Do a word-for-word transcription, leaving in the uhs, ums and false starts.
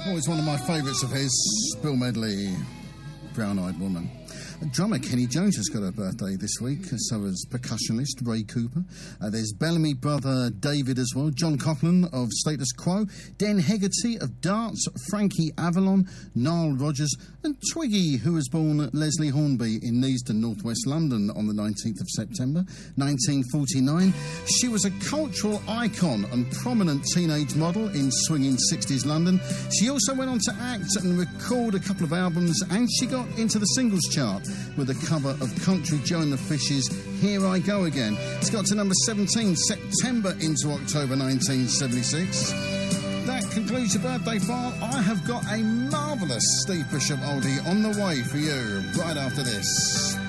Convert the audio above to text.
Always one of my favourites of his, Bill Medley, Brown Eyed Woman. Drummer Kenny Jones has got a birthday this week, so has percussionist Ray Cooper. Uh, there's Bellamy brother David as well, John Coughlin of Status Quo, Den Hegarty of Darts, Frankie Avalon, Nile Rodgers, and Twiggy, who was born Leslie Hornby in Neasden, North West London on the nineteenth of September, nineteen forty-nine. She was a cultural icon and prominent teenage model in swinging sixties London. She also went on to act and record a couple of albums, and she got into the singles chart with a cover of Country Joe and the Fishes' Here I Go Again. It's got to number seventeen, September into October nineteen seventy-six. That concludes your birthday file. I have got a marvellous Steve Bishop oldie on the way for you right after this.